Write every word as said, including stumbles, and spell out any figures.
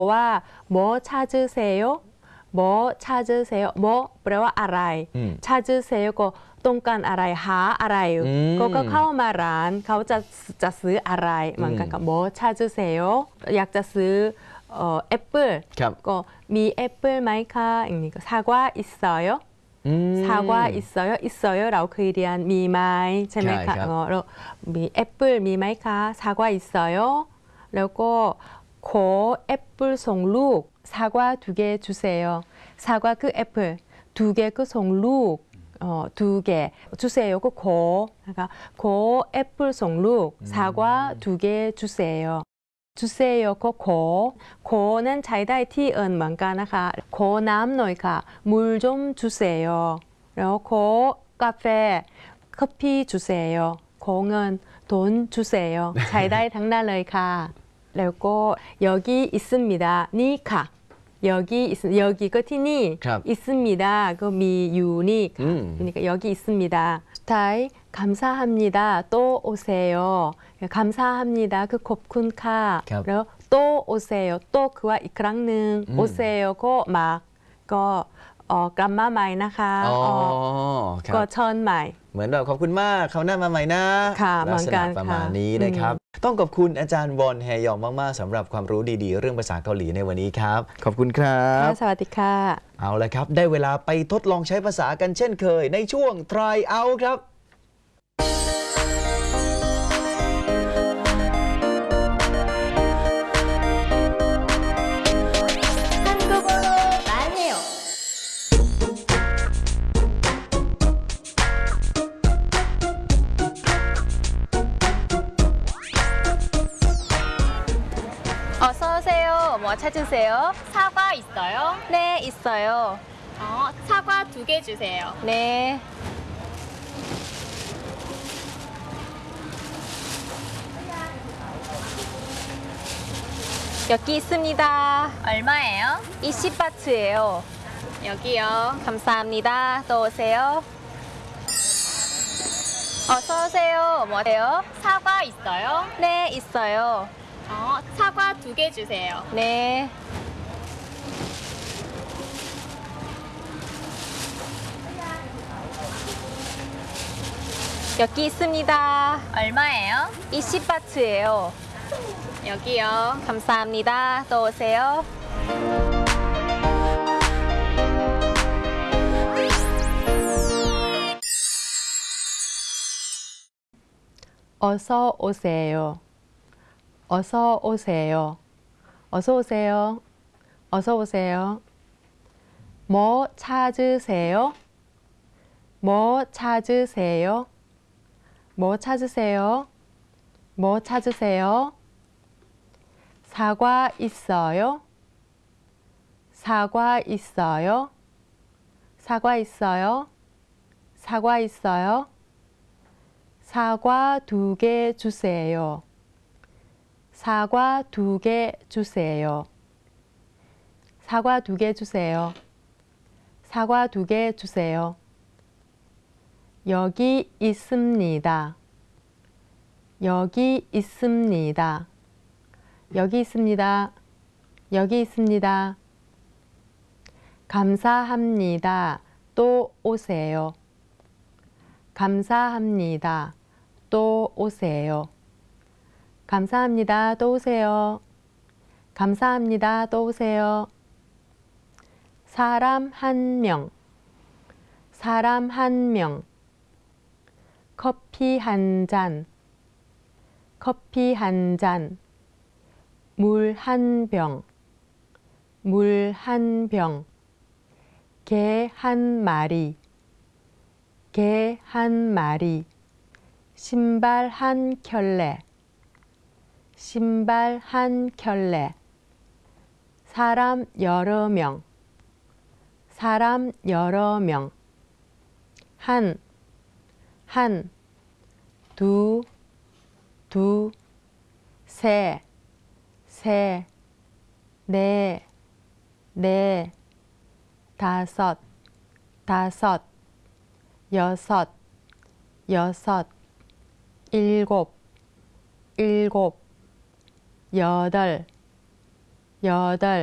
ว่า뭐 찾으세요? 뭐 찾으세요? 뭐แปลว่าอะไร 찾으세요 ก็ต้องการอะไรหาอะไรก็ก็เข้ามาร้านเขาจะจะซื้ออะไรเหมือนกันกับ뭐 찾으세요? อยากจะซื้อเอ่อแอปเปิ้ลก็มีแอปเปิ้ลไหมคะอย่างนี้ก็사과 있어요? 사과 있어요? 있어요? เราเคยเรียนมีไหมใช่ไหมคะแล้วมีแอปเปิ้ลมีไหมคะ사과 있어요? แล้วก็ขอแอปเปิ้ลส่งลูก사과 두 개 주세요. 사과คือแอปเปิ้ล두 개คือส่งลูก어, 두 개 주세요. 그 고, 그러니까 고 애플 송룩 사과 두 개 주세요. 주세요. 그 고, 고는 자이다이 티은 뭔가 나가 고 남노이가 물 좀 주세요. 그리고 고 카페 커피 주세요. 공은 돈 주세요. 자이다이 당날로이가 그리고 여기 있습니다. 니카 여기 있, 여기 그 티니 있습니다. 그 미유니 그러니까 여기 있습니다. 스타일 감사합니다. 또 오세요. 감사합니다. 그 곱쿤카 그리고 또 오세요. 또 그와 이크랑능 오세요. 그막그 어,กลับมาใหม่นะคะก็เชิญใหม่เหมือนแบบขอบคุณมากเขาหน้ามาใหม่นะลักษณะประมาณนี้นะครับต้องขอบคุณอาจารย์วอนแฮยองมากๆสำหรับความรู้ดีๆเรื่องภาษาเกาหลีในวันนี้ครับขอบคุณครับสวัสดีค่ะเอาละครับได้เวลาไปทดลองใช้ภาษากันเช่นเคยในช่วง Try Out ครับ 어서오세요. 뭐 찾으세요? 사과 있어요? 네, 있어요. 어, 사과 두 개 주세요. 네. 여기 있습니다. 얼마예요? 이십 바트예요. 여기요. 감사합니다. 또 오세요. 어서오세요. 뭐 하세요? 사과 있어요? 네, 있어요. 어, 사과 두 개 주세요. 네. 여기 있습니다. 얼마예요? 이십 바트예요. 여기요. 감사합니다. 또 오세요. 어서 오세요. 어서 오세요. 어서 오세요. 어서 오세요. 뭐 찾으세요? 뭐 찾으세요? 뭐 찾으세요? 뭐 찾으세요? 사과 있어요? 사과 있어요? 사과 있어요? 사과 있어요? 사과 두 개 주세요. 사과 두 개 주세요. 사과 두 개 주세요. 사과 두 개 주세요. 여기 있습니다. 여기 있습니다. 여기 있습니다. 여기 있습니다. 감사합니다. 또 오세요. 감사합니다. 또 오세요. 감사합니다. 또 오세요. 감사합니다. 또 오세요. 사람 한 명. 사람 한 명. 커피 한 잔. 커피 한 잔. 물 한 병. 물 한 병. 개 한 마리. 개 한 마리. 신발 한 켤레. 신발 한 켤레. 사람 여러 명. 사람 여러 명. 한, 한, 두, 두, 세, 세, 네, 네, 다섯, 다섯, 여섯, 여섯, 일곱, 일곱, 여덟, 여덟